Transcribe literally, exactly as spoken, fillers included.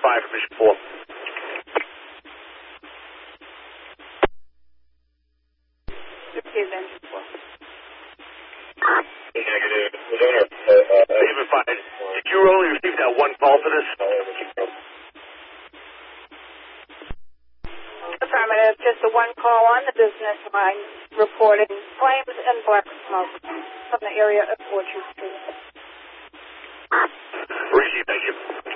five for mission four. Received engine four. Negative. David five. Did you only receive that one call for this? Affirmative. Just the one call on the business line reporting flames and black smoke from the area of Orchard Street. Receive, thank you.